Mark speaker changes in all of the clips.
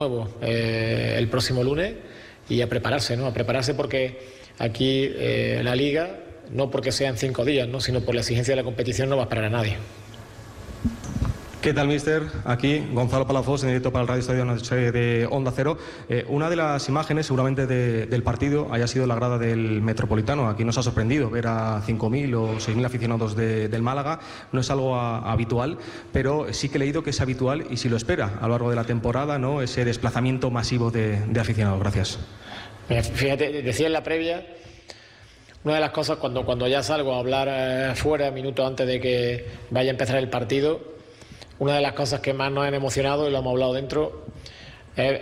Speaker 1: el próximo lunes y a prepararse, ¿no? A prepararse porque aquí la Liga, no porque sean 5 días, ¿no? Sino por la exigencia de la competición, no va a esperar a nadie.
Speaker 2: ¿Qué tal, míster? Aquí Gonzalo Palafox, en directo para el Radio Estadio Noche de Onda Cero. Una de las imágenes seguramente del partido haya sido la grada del Metropolitano. Aquí nos ha sorprendido ver a 5.000 o 6.000 aficionados del Málaga. No es algo habitual, pero sí que he leído que es habitual y si lo espera a lo largo de la temporada, ¿no? Ese desplazamiento masivo de aficionados. Gracias.
Speaker 1: Fíjate, decía en la previa, una de las cosas cuando ya salgo a hablar fuera, minutos antes de que vaya a empezar el partido, una de las cosas que más nos han emocionado, y lo hemos hablado dentro, es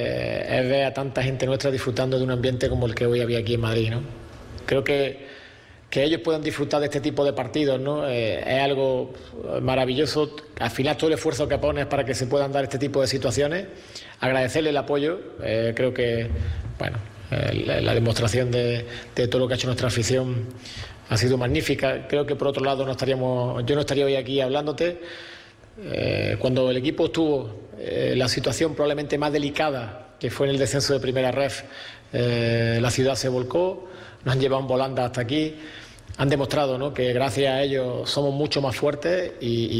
Speaker 1: ver a tanta gente nuestra disfrutando de un ambiente como el que hoy había aquí en Madrid, ¿no? Creo que ellos puedan disfrutar de este tipo de partidos, ¿no? Es algo maravilloso. Al final todo el esfuerzo que pones para que se puedan dar este tipo de situaciones, agradecerle el apoyo. Creo que, bueno, la demostración de todo lo que ha hecho nuestra afición ha sido magnífica. Creo que por otro lado yo no estaría hoy aquí hablándote. Cuando el equipo estuvo la situación probablemente más delicada, que fue en el descenso de Primera Ref, la ciudad se volcó, nos han llevado en volanda hasta aquí, han demostrado, ¿no?, que gracias a ellos somos mucho más fuertes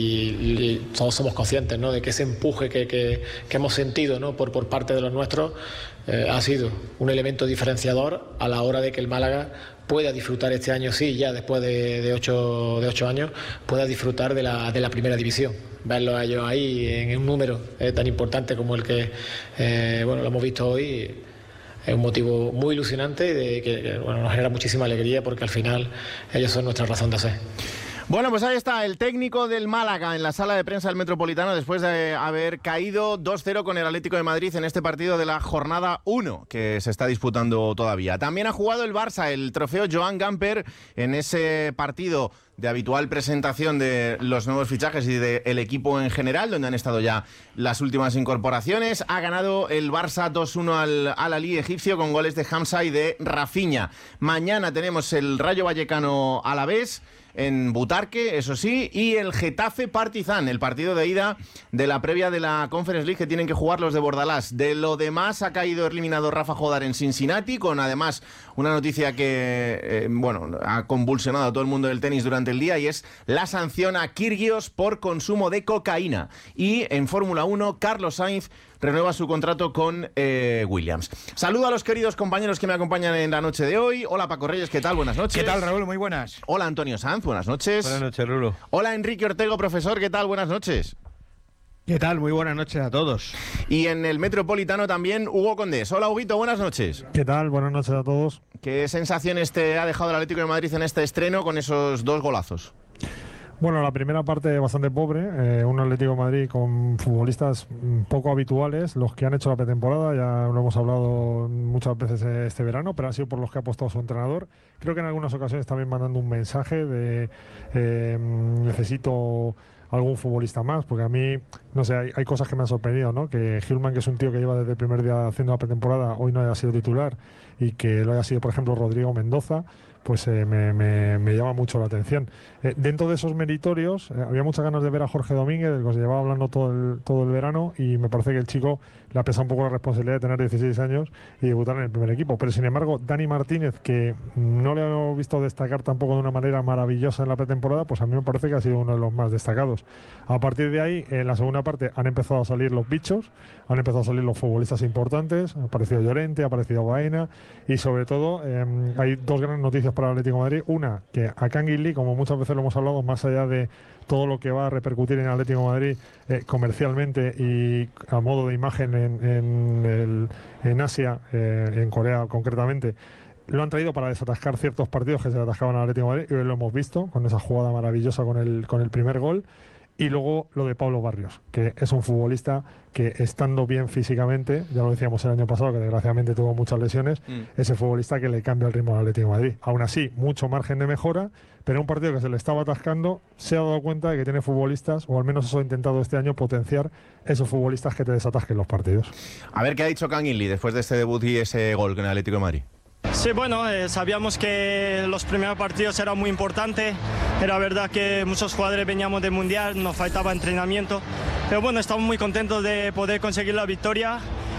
Speaker 1: y todos somos conscientes, ¿no?, de que ese empuje que hemos sentido, ¿no?, por parte de los nuestros ha sido un elemento diferenciador a la hora de que el Málaga pueda disfrutar este año, sí, ya después de 8 años, pueda disfrutar de la primera división. Verlos a ellos ahí en un número tan importante como el que lo hemos visto hoy es un motivo muy ilusionante y que nos genera muchísima alegría porque al final ellos son nuestra razón de ser.
Speaker 3: Bueno, pues ahí está el técnico del Málaga en la sala de prensa del Metropolitano después de haber caído 2-0 con el Atlético de Madrid en este partido de la jornada 1 que se está disputando todavía. También ha jugado el Barça el trofeo Joan Gamper en ese partido de habitual presentación de los nuevos fichajes y del equipo en general, donde han estado ya las últimas incorporaciones. Ha ganado el Barça 2-1 al Al-Ahly egipcio con goles de Hamza y de Rafinha. Mañana tenemos el Rayo Vallecano Alavés en Butarque, eso sí, y el Getafe Partizan, el partido de ida de la previa de la Conference League que tienen que jugar los de Bordalás. De lo demás ha caído eliminado Rafa Jodar en Cincinnati, con además una noticia que ha convulsionado a todo el mundo del tenis durante el día, y es la sanción a Kyrgios por consumo de cocaína. Y en Fórmula 1, Carlos Sainz renueva su contrato con Williams. Saludo a los queridos compañeros que me acompañan en la noche de hoy. Hola, Paco Reyes, ¿qué tal? Buenas noches.
Speaker 4: ¿Qué tal, Raúl? Muy buenas.
Speaker 3: Hola, Antonio Sanz, buenas noches.
Speaker 4: Buenas noches, Rulo.
Speaker 3: Hola, Enrique Ortego, profesor, ¿qué tal? Buenas noches.
Speaker 4: ¿Qué tal? Muy buenas noches a todos.
Speaker 3: Y en el Metropolitano también, Hugo Condés. Hola, Huguito, buenas noches.
Speaker 5: ¿Qué tal? Buenas noches a todos.
Speaker 3: ¿Qué sensaciones te ha dejado el Atlético de Madrid en este estreno con esos 2 golazos?
Speaker 5: Bueno, la primera parte bastante pobre, un Atlético de Madrid con futbolistas poco habituales, los que han hecho la pretemporada, ya lo hemos hablado muchas veces este verano, pero ha sido por los que ha apostado su entrenador. Creo que en algunas ocasiones también mandando un mensaje de necesito algún futbolista más, porque a mí, no sé, hay cosas que me han sorprendido, ¿no? Que Hillman, que es un tío que lleva desde el primer día haciendo la pretemporada, hoy no haya sido titular, y que lo haya sido, por ejemplo, Rodrigo Mendoza, pues me llama mucho la atención. Dentro de esos meritorios, había muchas ganas de ver a Jorge Domínguez, del que se llevaba hablando todo el verano, y me parece que el chico le ha pesado un poco la responsabilidad de tener 16 años y debutar en el primer equipo. Pero sin embargo, Dani Martínez, que no le he visto destacar tampoco de una manera maravillosa en la pretemporada, pues a mí me parece que ha sido uno de los más destacados. A partir de ahí, en la segunda parte, han empezado a salir los bichos, han empezado a salir los futbolistas importantes, ha aparecido Llorente, ha aparecido Baena, y sobre todo hay 2 grandes noticias para el Atlético de Madrid. Una, que a Kangin Lee, como muchas veces lo hemos hablado, más allá de todo lo que va a repercutir en el Atlético de Madrid comercialmente y a modo de imagen en Asia, en Corea concretamente, lo han traído para desatascar ciertos partidos que se atascaban al Atlético de Madrid, y hoy lo hemos visto con esa jugada maravillosa con el primer gol. Y luego lo de Pablo Barrios, que es un futbolista que, estando bien físicamente, ya lo decíamos el año pasado, que desgraciadamente tuvo muchas lesiones, ese futbolista que le cambia el ritmo al Atlético de Madrid. Aún así, mucho margen de mejora, pero en un partido que se le estaba atascando, se ha dado cuenta de que tiene futbolistas, o al menos eso ha intentado este año, potenciar esos futbolistas que te desatasquen los partidos.
Speaker 3: A ver qué ha dicho Kangin Lee después de este debut y ese gol con el Atlético de Madrid.
Speaker 6: Sí, bueno, sabíamos que los primeros partidos eran muy importantes. Era verdad que muchos jugadores veníamos del Mundial, nos faltaba entrenamiento. Pero bueno, estamos muy contentos de poder conseguir la victoria